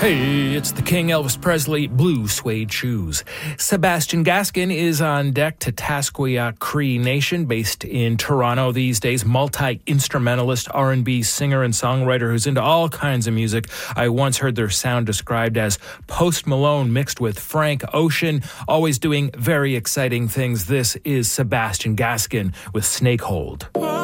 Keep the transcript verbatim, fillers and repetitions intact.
Hey, it's the King Elvis Presley Blue Suede Shoes. Sebastian Gaskin is on deck to Tasqueya Cree Nation, based in Toronto these days. Multi-instrumentalist, R and B singer and songwriter who's into all kinds of music. I once heard their sound described as Post Malone mixed with Frank Ocean, always doing very exciting things. This is Sebastian Gaskin with Snakehold.